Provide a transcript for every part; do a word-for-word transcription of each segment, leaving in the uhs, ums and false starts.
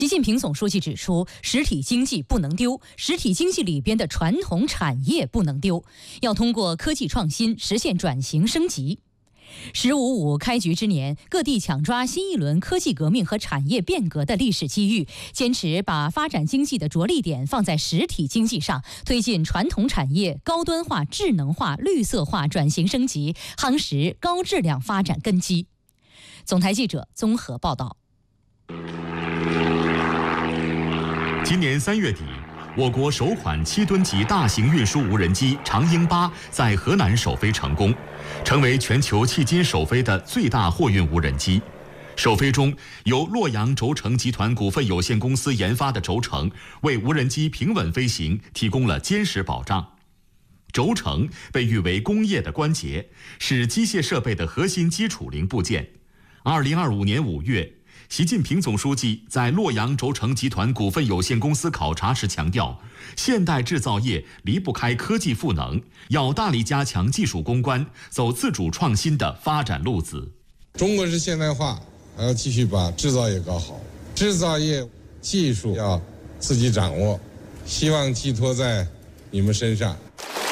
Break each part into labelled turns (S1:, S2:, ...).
S1: 习近平总书记指出，实体经济不能丢，实体经济里边的传统产业不能丢，要通过科技创新实现转型升级。十五五开局之年，各地抢抓新一轮科技革命和产业变革的历史机遇，坚持把发展经济的着力点放在实体经济上，推进传统产业高端化、智能化、绿色化转型升级，夯实高质量发展根基。总台记者综合报道。
S2: 今年三月底，我国首款七吨级大型运输无人机长鹰八在河南首飞成功，成为全球迄今首飞的最大货运无人机。首飞中，由洛阳轴承集团股份有限公司研发的轴承为无人机平稳飞行提供了坚实保障。轴承被誉为工业的关节，是机械设备的核心基础零部件。二零二五年五月，习近平总书记在洛阳轴承集团股份有限公司考察时强调，现代制造业离不开科技赋能，要大力加强技术攻关，走自主创新的发展路子。
S3: 中国式现代化还要继续把制造业搞好，制造业技术要自己掌握，希望寄托在你们身上。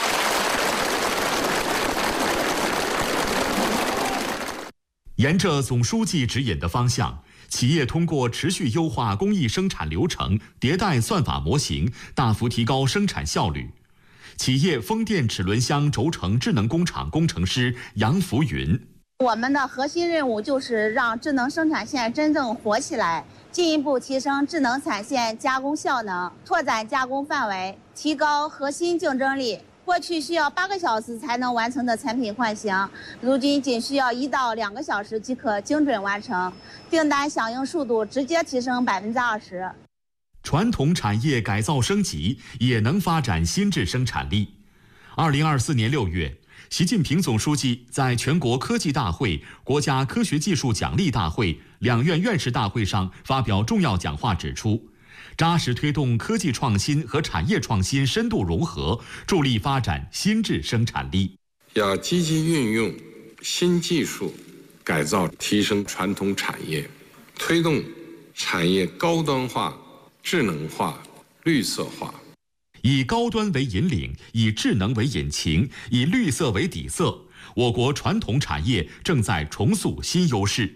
S2: 沿着总书记指引的方向，企业通过持续优化工艺生产流程、迭代算法模型，大幅提高生产效率。企业风电齿轮箱轴承智能工厂工程师杨福云：
S4: 我们的核心任务就是让智能生产线真正活起来，进一步提升智能产线加工效能，拓展加工范围，提高核心竞争力。过去需要八个小时才能完成的产品换型，如今仅需要一到两个小时即可精准完成，订单响应速度直接提升百分之二十。
S2: 传统产业改造升级也能发展新质生产力。二零二四年六月，习近平总书记在全国科技大会、国家科学技术奖励大会、两院院士大会上发表重要讲话，指出，扎实推动科技创新和产业创新深度融合，助力发展新质生产力。
S3: 要积极运用新技术，改造提升传统产业，推动产业高端化、智能化、绿色化。
S2: 以高端为引领，以智能为引擎，以绿色为底色，我国传统产业正在重塑新优势。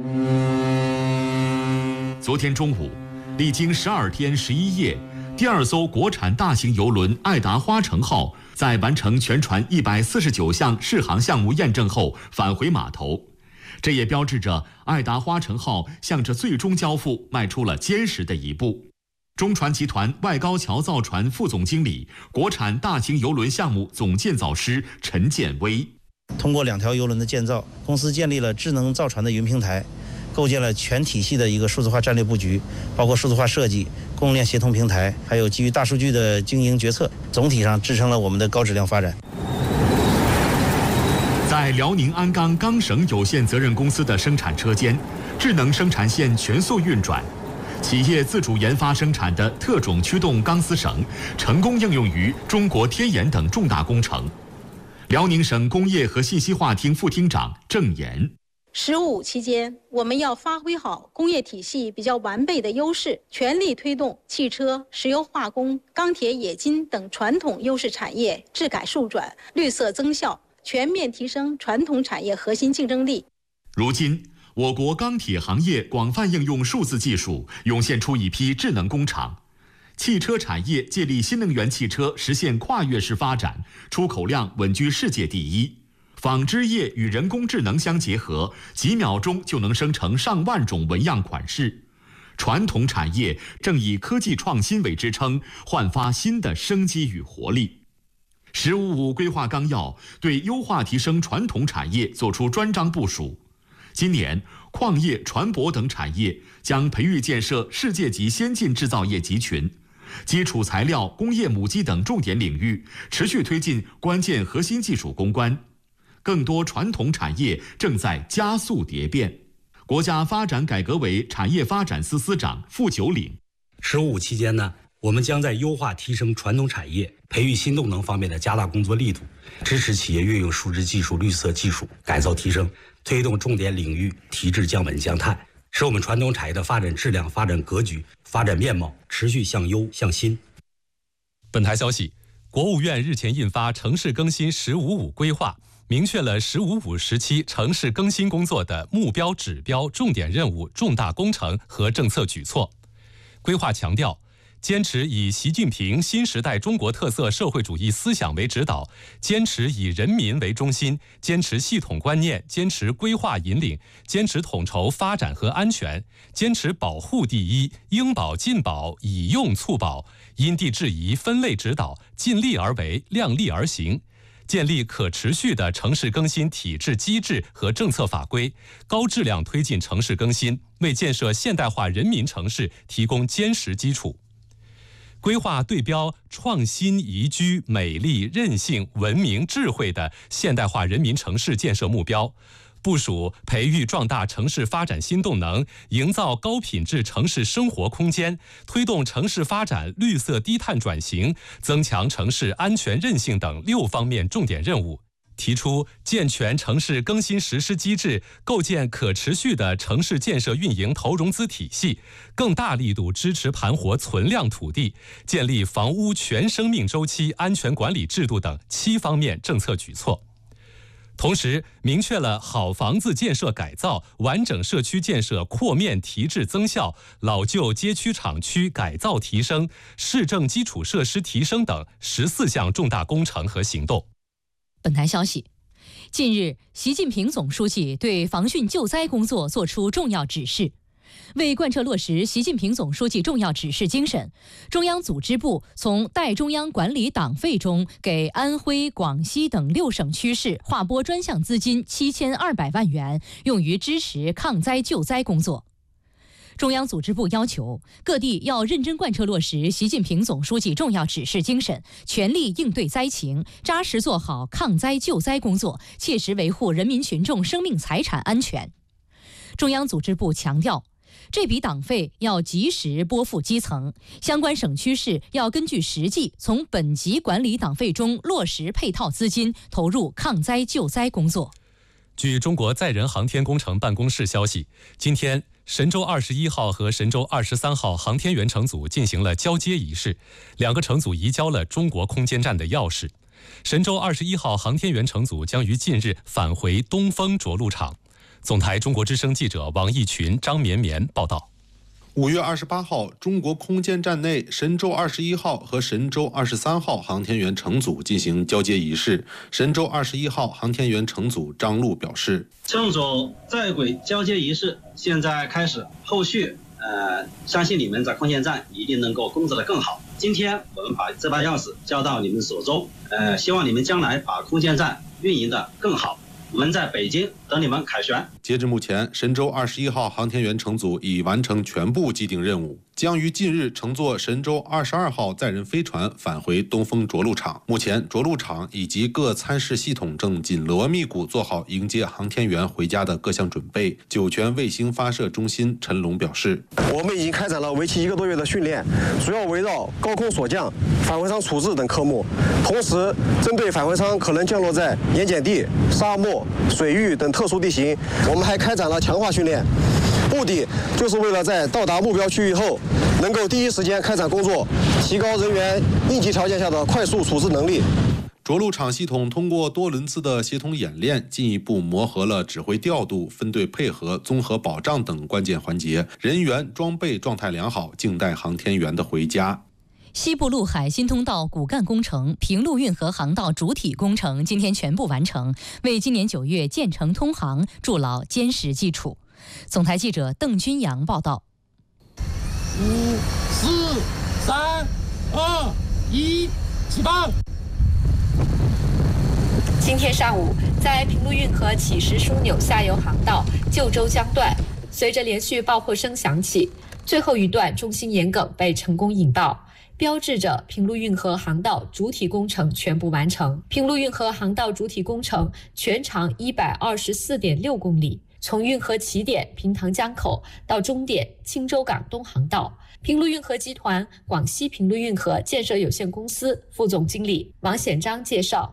S2: 昨天中午，历经十二天十一夜，第二艘国产大型邮轮爱达花城号在完成全船一百四十九项试航项目验证后返回码头，这也标志着爱达花城号向着最终交付迈出了坚实的一步。中船集团外高桥造船副总经理、国产大型邮轮项目总建造师陈建威：
S5: 通过两条邮轮的建造，公司建立了智能造船的云平台，构建了全体系的一个数字化战略布局，包括数字化设计、供应链协同平台，还有基于大数据的经营决策，总体上支撑了我们的高质量发展。
S2: 在辽宁鞍钢钢绳有限责任公司的生产车间，智能生产线全速运转，企业自主研发生产的特种驱动钢丝绳成功应用于中国天眼等重大工程。辽宁省工业和信息化厅副厅长郑岩：
S6: 十五期间，我们要发挥好工业体系比较完备的优势，全力推动汽车、石油化工、钢铁、冶金等传统优势产业质改数转、绿色增效，全面提升传统产业核心竞争力。
S2: 如今，我国钢铁行业广泛应用数字技术，涌现出一批智能工厂。汽车产业借力新能源汽车实现跨越式发展，出口量稳居世界第一。纺织业与人工智能相结合，几秒钟就能生成上万种纹样款式。传统产业正以科技创新为支撑，焕发新的生机与活力。十五五规划纲要对优化提升传统产业作出专章部署。今年，矿业、船舶等产业将培育建设世界级先进制造业集群，基础材料、工业母机等重点领域持续推进关键核心技术攻关。更多传统产业正在加速蝶变。国家发展改革委产业发展司司长傅九岭：
S7: 十五五期间呢，我们将在优化提升传统产业、培育新动能方面的加大工作力度，支持企业运用数字技术、绿色技术改造提升，推动重点领域提质降本降碳， 使我们传统产业的发展质量、发展格局、发展面貌持续向优向新。
S8: 本台消息，国务院日前印发《城市更新“十五五”规划》，明确了“十五五”时期城市更新工作的目标、指标、重点任务、重大工程和政策举措。规划强调，坚持以习近平新时代中国特色社会主义思想为指导，坚持以人民为中心，坚持系统观念，坚持规划引领，坚持统筹发展和安全，坚持保护第一，应保尽保，以用促保，因地制宜分类指导，尽力而为，量力而行，建立可持续的城市更新体制机制和政策法规，高质量推进城市更新，为建设现代化人民城市提供坚实基础。规划对标创新、宜居、美丽、韧性、文明、智慧的现代化人民城市建设目标，部署培育壮大城市发展新动能，营造高品质城市生活空间，推动城市发展绿色低碳转型，增强城市安全韧性等六方面重点任务。提出健全城市更新实施机制，构建可持续的城市建设运营投融资体系，更大力度支持盘活存量土地，建立房屋全生命周期安全管理制度等七方面政策举措。同时，明确了好房子建设改造、完整社区建设扩面提质增效、老旧街区厂区改造提升、市政基础设施提升等十四项重大工程和行动。
S1: 本台消息，近日，习近平总书记对防汛救灾工作作出重要指示。为贯彻落实习近平总书记重要指示精神，中央组织部从代中央管理党费中给安徽、广西等六省区市划拨专项资金七千二百万元，用于支持抗灾救灾工作。中央组织部要求各地要认真贯彻落实习近平总书记重要指示精神，全力应对灾情，扎实做好抗灾救灾工作，切实维护人民群众生命财产安全。中央组织部强调，这笔党费要及时拨付基层，相关省区市要根据实际，从本级管理党费中落实配套资金，投入抗灾救灾工作。
S8: 据中国载人航天工程办公室消息，今天神舟二十一号和神舟二十三号航天员乘组进行了交接仪式，两个乘组移交了中国空间站的钥匙。神舟二十一号航天员乘组将于近日返回东风着陆场。总台中国之声记者王义群、张绵绵报道。
S9: 五月二十八号，中国空间站内神舟二十一号和神舟二十三号航天员乘组进行交接仪式。神舟二十一号航天员乘组张璐表示：“
S10: 乘组在轨交接仪式现在开始，后续呃，相信你们在空间站一定能够工作得更好。今天我们把这把钥匙交到你们手中，呃，希望你们将来把空间站运营得更好。我们在北京等你们凯旋。”
S9: 截至目前，神舟二十一号航天员乘组已完成全部既定任务，将于近日乘坐神舟二十二号载人飞船返回东风着陆场。目前，着陆场以及各参试系统正紧锣密鼓做好迎接航天员回家的各项准备。酒泉卫星发射中心陈龙表示：“
S11: 我们已经开展了为期一个多月的训练，主要围绕高空锁降、返回舱处置等科目，同时针对返回舱可能降落在盐碱地、沙漠、水域等特殊地形，我们还开展了强化训练，目的就是为了在到达目标区域后，能够第一时间开展工作，提高人员应急条件下的快速处置能力。”
S9: 着陆场系统通过多轮次的协同演练，进一步磨合了指挥调度、分队配合、综合保障等关键环节，人员装备状态良好，静待航天员的回家。
S1: 西部陆海新通道骨干工程、平陆运河航道主体工程今天全部完成，为今年九月建成通航筑牢坚实基础。总台记者邓军阳报道。
S12: 五、四、三、二、一，起放！
S13: 今天上午，在平陆运河起石枢纽下游航道旧州江段，随着连续爆破声响起，最后一段中心沿梗被成功引爆，标志着平陆运河航道主体工程全部完成。平陆运河航道主体工程全长一百二十四点六公里，从运河起点平塘江口到终点青州港东航道。平陆运河集团广西平陆运河建设有限公司副总经理王显章介绍，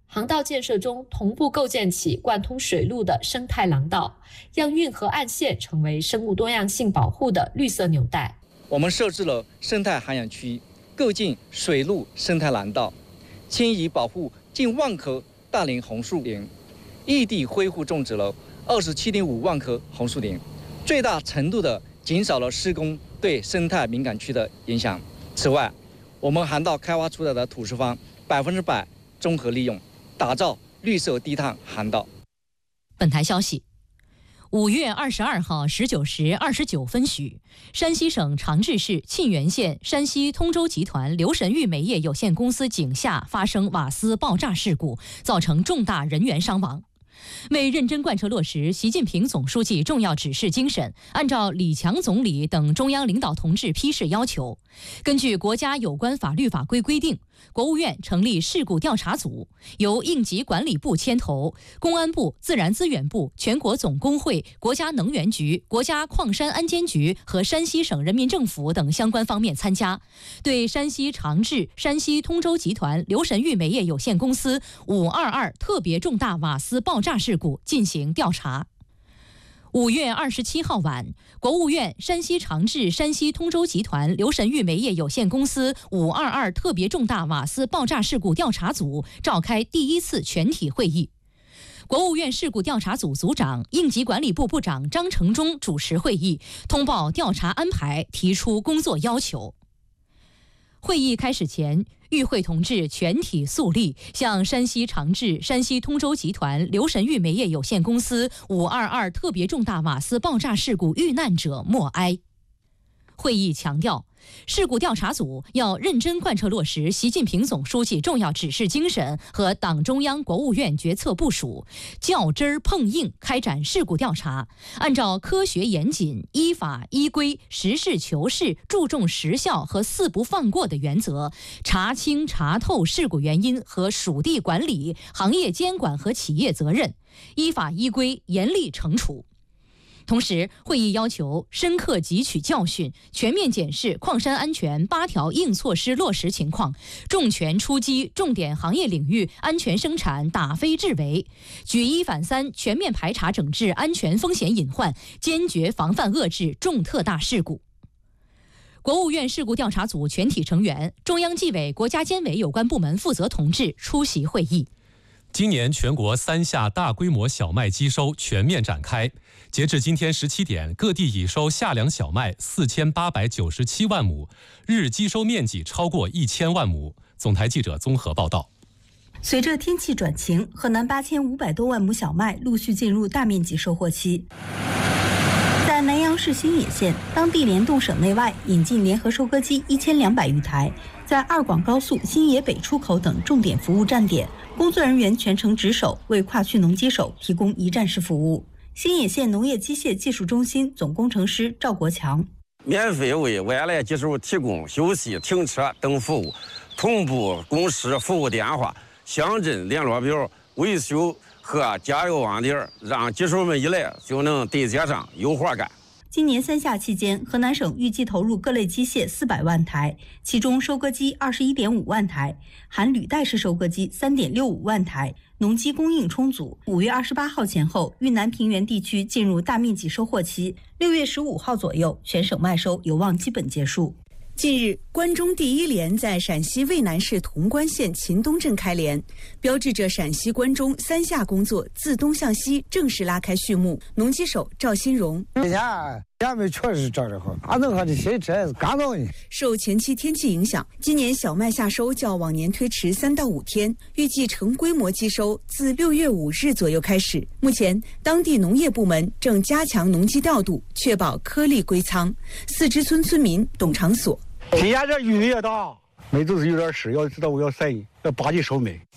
S13: 航道建设中同步构建起贯通水路的生态廊道，让运河岸线成为生物多样性保护的绿色纽带。
S14: 我们设置了生态涵养区，构建水陆生态廊道，迁移保护近万棵大龄红树林，异地恢复种植了二十七点五万棵红树林，最大程度地减少了施工对生态敏感区的影响。此外，我们航道开发出来的土石方百分之百综合利用，打造绿色低碳航道。
S1: 本台消息，五月二十二号十九时二十九分许，山西省长治市沁源县山西通州集团刘神玉煤业有限公司井下发生瓦斯爆炸事故，造成重大人员伤亡。为认真贯彻落实习近平总书记重要指示精神，按照李强总理等中央领导同志批示要求，根据国家有关法律法规规定，国务院成立事故调查组，由应急管理部牵头，公安部、自然资源部、全国总工会、国家能源局、国家矿山安监局和山西省人民政府等相关方面参加，对山西长治、山西通州集团刘神玉煤业有限公司五二二特别重大瓦斯爆炸事故进行调查。五月二十七号晚，国务院山西长治山西通州集团刘神玉煤业有限公司五二二特别重大瓦斯爆炸事故调查组召开第一次全体会议。国务院事故调查组组长、应急管理部部长张成忠主持会议，通报调查安排，提出工作要求。会议开始前，与会同志全体肃立，向山西长治山西通州集团刘神玉煤业有限公司五二二特别重大瓦斯爆炸事故遇难者默哀。会议强调，事故调查组要认真贯彻落实习近平总书记重要指示精神和党中央国务院决策部署，较真儿碰硬开展事故调查，按照科学严谨、依法依规、实事求是、注重实效和四不放过的原则，查清查透事故原因和属地管理、行业监管和企业责任，依法依规严厉惩处。同时，会议要求深刻汲取教训，全面检视矿山安全八条硬措施落实情况，重拳出击重点行业领域安全生产打非治为，举一反三，全面排查整治安全风险隐患，坚决防范遏制重特大事故。国务院事故调查组全体成员、中央纪委、国家监委有关部门负责同志出席会议。
S8: 今年全国三下大规模小麦机收全面展开，截至今天十七点，各地已收夏粮小麦四千八百九十七万亩，日机收面积超过一千万亩。总台记者综合报道。
S15: 随着天气转晴，河南八千五百多万亩小麦陆续进入大面积收获期。在南阳市新野县，当地联动省内外引进联合收割机一千两百余台，在二广高速、新野北出口等重点服务站点，工作人员全程值守，为跨区农机手提供一站式服务。新野县农业机械技术中心总工程师赵国强：
S16: 免费为外来机手提供休息、停车等服务，同步公示服务电话、乡镇联络表、维修和加油网点，让机手们一来就能对接上，有活干。
S15: 今年三夏期间，河南省预计投入各类机械四百万台，其中收割机二十一点五万台，含履带式收割机三点六五万台，农机供应充足。五月二十八号前后，豫南平原地区进入大面积收获期，六月十五号左右，全省麦收有望基本结束。
S17: 近日，关中第一连在陕西渭南市潼关县秦东镇开连，标志着陕西关中三夏工作自东向西正式拉开序幕。农机手赵新荣：
S18: 今年杨梅确实长得好，俺那块的谁这是干燥呢？
S17: 受前期天气影响，今年小麦夏收较往年推迟三到五天，预计成规模机收自六月五日左右开始。目前，当地农业部门正加强农机调度，确保颗粒归仓。四支村村民董长所。
S18: 今年这雨也大，梅都是有点湿，要知道我要晒，要巴结收梅。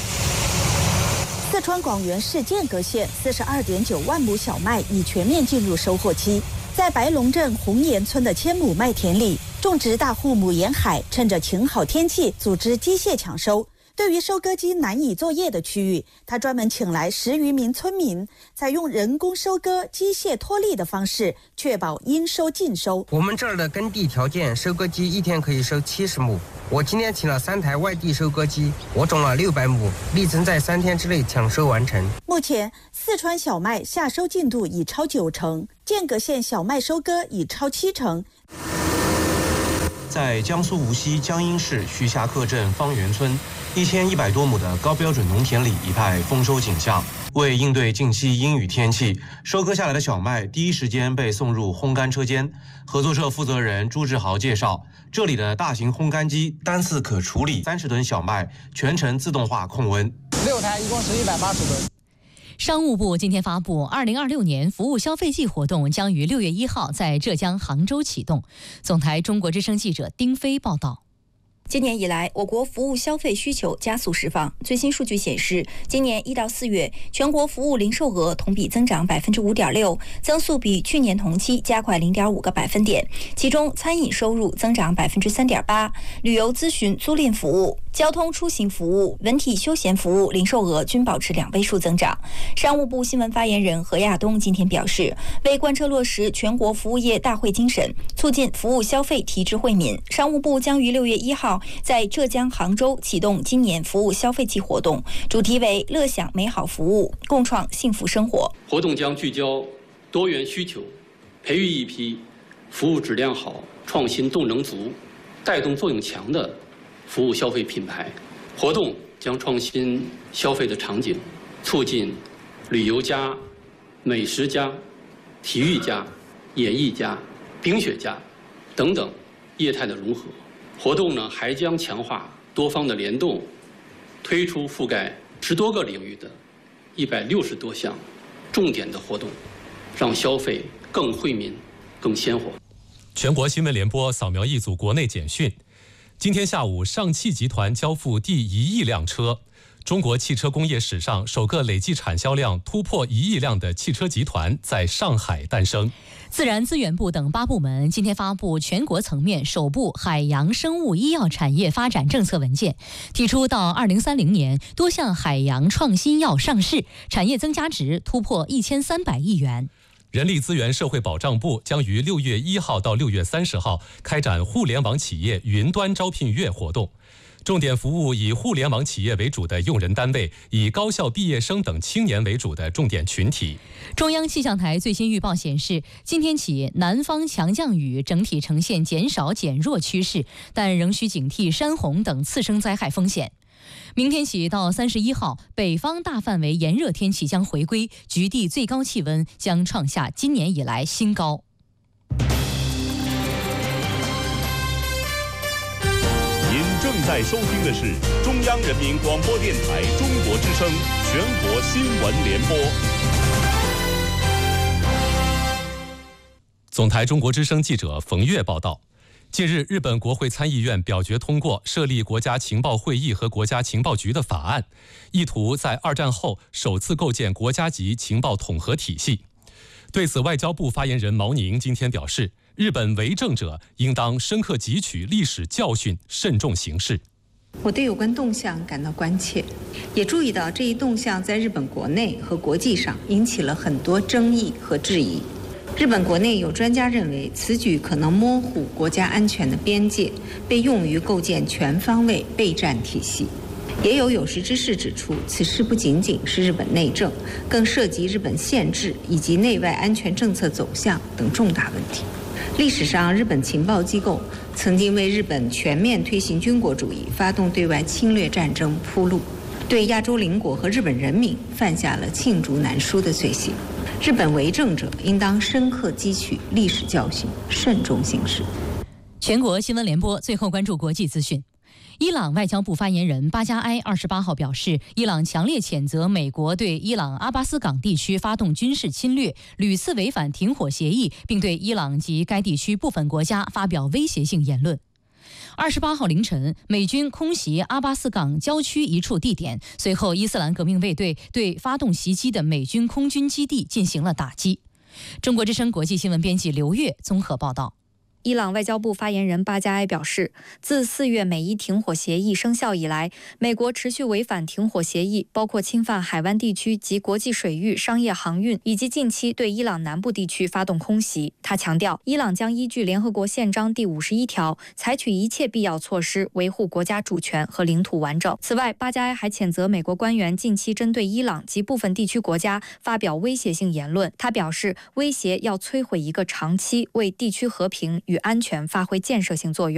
S19: 四川广元市剑阁县四十二点九万亩小麦已全面进入收获期，在白龙镇红岩村的千亩麦田里，种植大户母沿海趁着晴好天气组织机械抢收， 对于收割机难以作业的区域，他专门请来十余名村民，采用人工收割、机械脱粒的方式，确保应收尽收。
S20: 我们这儿的耕地条件，收割机一天可以收七十亩。我今天请了三台外地收割机，我种了六百亩，力争在三天之内抢收完成。
S19: 目前，四川小麦夏收进度已超九成，间隔县小麦收割已超七成。
S21: 在江苏无锡江阴市徐霞客镇方圆村，一千一百多亩的高标准农田里一派丰收景象。为应对近期阴雨天气，收割下来的小麦第一时间被送入烘干车间。合作社负责人朱志豪介绍，这里的大型烘干机单次可处理三十吨小麦，全程自动化控温。
S22: 六台一共是一百八十吨。
S1: 商务部今天发布，二零二六年服务消费季活动将于六月一号在浙江杭州启动。总台中国之声记者丁飞报道。
S23: 今年以来，我国服务消费需求加速释放。最新数据显示，今年一到四月，全国服务零售额同比增长百分之五点六，增速比去年同期加快零点五个百分点。其中，餐饮收入增长百分之三点八，旅游咨询租赁服务、交通出行服务、文体休闲服务零售额均保持两位数增长。商务部新闻发言人何亚东今天表示，为贯彻落实全国服务业大会精神，促进服务消费提质惠民，商务部将于六月一号在浙江杭州启动今年服务消费季活动，主题为乐享美好服务，共创幸福生活。
S24: 活动将聚焦多元需求，培育一批服务质量好、创新动能足、带动作用强的服务消费品牌。活动将创新消费的场景，促进旅游加、美食加、体育加、演艺加、冰雪加等等业态的融合。活动呢还将强化多方的联动，推出覆盖十多个领域的一百六十多项重点的活动，让消费更惠民、更鲜活。
S8: 全国新闻联播扫描一组国内简讯。今天下午，上汽集团交付第一亿辆车。中国汽车工业史上首个累计产销量突破一亿辆的汽车集团在上海诞生。
S1: 自然资源部等八部门今天发布全国层面首部海洋生物医药产业发展政策文件，提出到二零三零年多项海洋创新药上市，产业增加值突破一千三百亿元。
S8: 人力资源社会保障部将于六月一号到六月三十号开展互联网企业云端招聘月活动，重点服务以互联网企业为主的用人单位，以高校毕业生等青年为主的重点群体。
S1: 中央气象台最新预报显示，今天起南方强降雨整体呈现减少减弱趋势，但仍需警惕山洪等次生灾害风险。明天起到三十一号，北方大范围炎热天气将回归，局地最高气温将创下今年以来新高。
S25: 您正在收听的是中央人民广播电台中国之声全国新闻联播。
S8: 总台中国之声记者冯月报道。近日，日本国会参议院表决通过设立国家情报会议和国家情报局的法案，意图在二战后首次构建国家级情报统合体系。对此，外交部发言人毛宁今天表示，日本为政者应当深刻汲取历史教训，慎重行事。
S26: 我对有关动向感到关切，也注意到这一动向在日本国内和国际上引起了很多争议和质疑。日本国内有专家认为，此举可能模糊国家安全的边界，被用于构建全方位备战体系。也有有识之士指出，此事不仅仅是日本内政，更涉及日本宪制以及内外安全政策走向等重大问题。历史上，日本情报机构曾经为日本全面推行军国主义、发动对外侵略战争铺路，对亚洲邻国和日本人民犯下了罄竹难书的罪行。日本为政者应当深刻汲取历史教训，慎重行事。
S1: 全国新闻联播最后关注国际资讯。伊朗外交部发言人巴加埃二十八号表示，伊朗强烈谴责美国对伊朗阿巴斯港地区发动军事侵略，屡次违反停火协议，并对伊朗及该地区部分国家发表威胁性言论。二十八号凌晨，美军空袭阿巴斯港郊区一处地点，随后伊斯兰革命卫队对发动袭击的美军空军基地进行了打击。中国之声国际新闻编辑刘月综合报道。
S2: 伊朗外交部发言人巴加埃表示，自四月美伊停火协议生效以来，美国持续违反停火协议，包括侵犯海湾地区及国际水域商业航运，以及近期对伊朗南部地区发动空袭。他强调，伊朗将依据联合国宪章第五十一条，采取一切必要措施，维护国家主权和领土完整。此外，巴加埃还谴责美国官员近期针对伊朗及部分地区国家发表威胁性言论。他表示，威胁要摧毁一个长期为地区和平与安全发挥建设性作用。